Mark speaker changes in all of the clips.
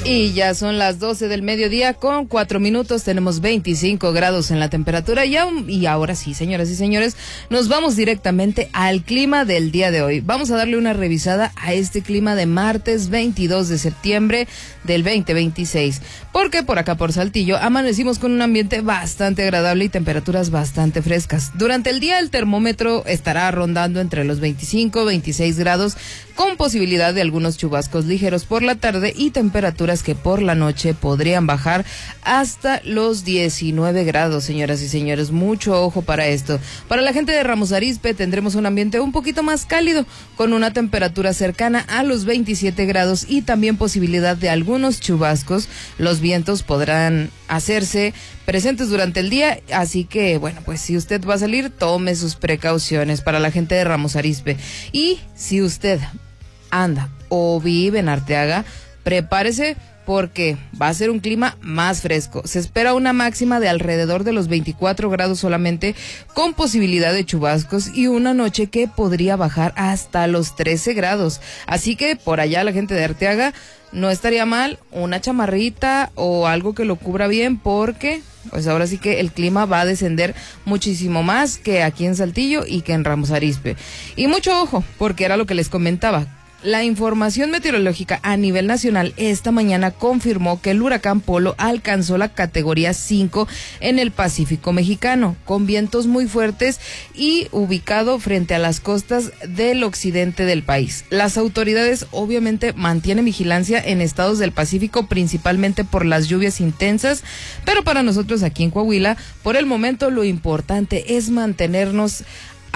Speaker 1: Y ya son las 12 del mediodía con 4 minutos, tenemos 25 grados en la temperatura y ahora sí, señoras y señores, nos vamos directamente al clima del día de hoy. Vamos a darle una revisada a este clima de martes 22 de septiembre del 2026, porque por acá por Saltillo amanecimos con un ambiente bastante agradable y temperaturas bastante frescas. Durante el día el termómetro estará rondando entre los 25 26 grados con posibilidad de algunos chubascos ligeros por la tarde y temperaturas que por la noche podrían bajar hasta los 19 grados, señoras y señores. Mucho ojo para esto. Para la gente de Ramos Arizpe tendremos un ambiente un poquito más cálido, con una temperatura cercana a los 27 grados y también posibilidad de algunos chubascos. Los vientos podrán hacerse presentes durante el día, así que bueno, pues si usted va a salir, tome sus precauciones. Para la gente de Ramos Arizpe, y si usted anda o vive en Arteaga, prepárese porque va a ser un clima más fresco. Se espera una máxima de alrededor de los 24 grados solamente, con posibilidad de chubascos, y una noche que podría bajar hasta los 13 grados. Así que por allá la gente de Arteaga, no estaría mal una chamarrita o algo que lo cubra bien, porque pues ahora sí que el clima va a descender muchísimo más que aquí en Saltillo y que en Ramos Arizpe. Y mucho ojo, porque era lo que les comentaba. La información meteorológica a nivel nacional esta mañana confirmó que el huracán Polo alcanzó la categoría 5 en el Pacífico mexicano, con vientos muy fuertes y ubicado frente a las costas del occidente del país. Las autoridades obviamente mantienen vigilancia en estados del Pacífico, principalmente por las lluvias intensas, pero para nosotros aquí en Coahuila, por el momento lo importante es mantenernos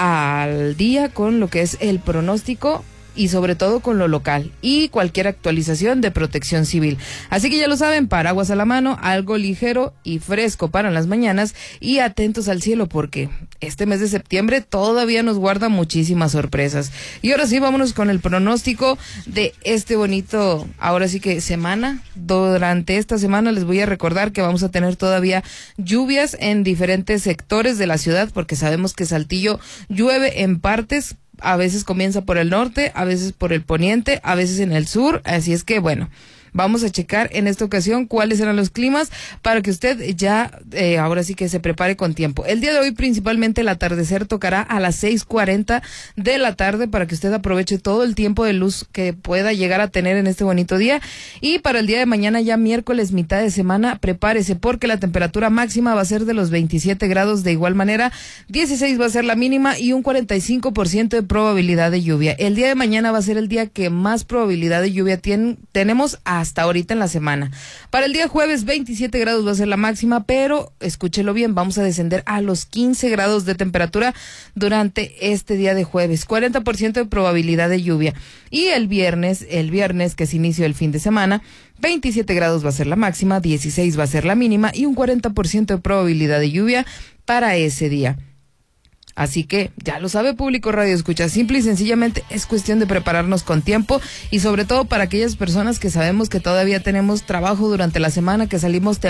Speaker 1: al día con lo que es el pronóstico y sobre todo con lo local y cualquier actualización de Protección Civil. Así que ya lo saben, paraguas a la mano, algo ligero y fresco para las mañanas, y atentos al cielo porque este mes de septiembre todavía nos guarda muchísimas sorpresas. Y ahora sí, vámonos con el pronóstico de este bonito, ahora sí que semana. Durante esta semana les voy a recordar que vamos a tener todavía lluvias en diferentes sectores de la ciudad, porque sabemos que Saltillo llueve en partes. A veces comienza por el norte, a veces por el poniente, a veces en el sur, así es que bueno, vamos a checar en esta ocasión cuáles eran los climas para que usted ya ahora sí que se prepare con tiempo. El día de hoy principalmente el atardecer tocará a las 6:40 de la tarde para que usted aproveche todo el tiempo de luz que pueda llegar a tener en este bonito día. Y para el día de mañana, ya miércoles, mitad de semana, prepárese porque la temperatura máxima va a ser de los 27 grados, de igual manera 16 va a ser la mínima y un 45% de probabilidad de lluvia. El día de mañana va a ser el día que más probabilidad de lluvia tenemos hasta ahorita en la semana. Para el día jueves, 27 grados va a ser la máxima, pero escúchelo bien, vamos a descender a los 15 grados de temperatura durante este día de jueves, 40% de probabilidad de lluvia. Y el viernes que es inicio del fin de semana, 27 grados va a ser la máxima, 16 va a ser la mínima y un 40% de probabilidad de lluvia para ese día. Así que ya lo sabe, público Radio Escucha, simple y sencillamente es cuestión de prepararnos con tiempo, y sobre todo para aquellas personas que sabemos que todavía tenemos trabajo durante la semana, que salimos